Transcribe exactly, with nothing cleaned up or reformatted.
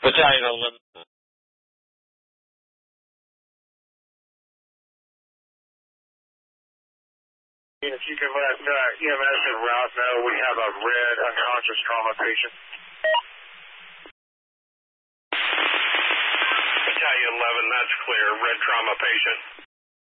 Battalion eleven. If you can let uh, E M S and route know we have a red unconscious trauma patient. Battalion eleven, that's clear. Red trauma patient.